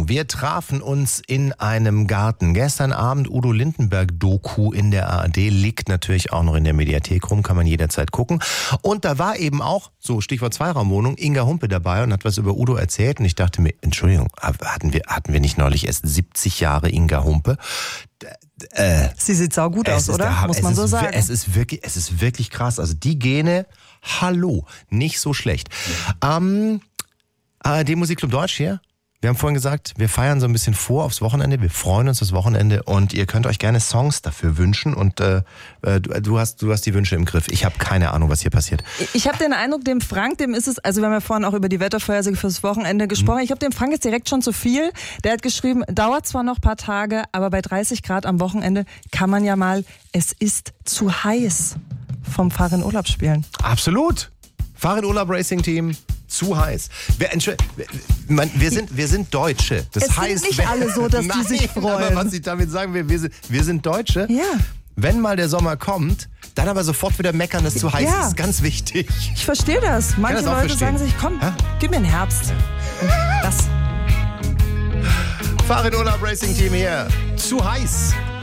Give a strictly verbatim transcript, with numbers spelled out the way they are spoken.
Sendung. Wir trafen uns in einem Garten. Gestern Abend Udo Lindenberg-Doku in der A R D, liegt natürlich auch noch in der Mediathek rum, kann man jederzeit gucken. Und da war eben auch, so Stichwort Zweiraumwohnung, Inga Humpe dabei und hat was über Udo erzählt. Und ich dachte mir, Entschuldigung, hatten wir, hatten wir nicht neulich erst siebzig Jahre Inga Humpe? Äh, Sie sieht saugut aus, oder? Der, Muss man so ist, sagen. Es ist, wirklich, es ist wirklich krass. Also die Gene, hallo, nicht so schlecht. Ähm, A R D Musikclub Deutsch hier. Wir haben vorhin gesagt, wir feiern so ein bisschen vor aufs Wochenende. Wir freuen uns das Wochenende und ihr könnt euch gerne Songs dafür wünschen. Und äh, du, du, hast, du hast die Wünsche im Griff. Ich habe keine Ahnung, was hier passiert. Ich habe den Eindruck, dem Frank, dem ist es, also wir haben ja vorhin auch über die Wettervorhersage fürs Wochenende gesprochen. Mhm. Ich glaube, dem Frank ist direkt schon zu viel. Der hat geschrieben, dauert zwar noch ein paar Tage, aber bei dreißig Grad am Wochenende kann man ja mal, es ist zu heiß, vom Fahr in Urlaub spielen. Absolut. Fahr in Urlaub Racing Team. Zu heiß. Wir, wir, wir, sind, wir sind Deutsche. Das es heißt, sind nicht alle so, dass nein, die sich freuen. Aber was ich damit sagen will, wir sind, wir sind Deutsche. Ja. Wenn mal der Sommer kommt, dann aber sofort wieder meckern, dass es zu heiß ja. ist. Das ist ganz wichtig. Ich verstehe das. Manche das Leute verstehen. sagen sich, komm, ha? gib mir einen Herbst. Das. Fahr in Urlaub Racing Team hier. Zu heiß.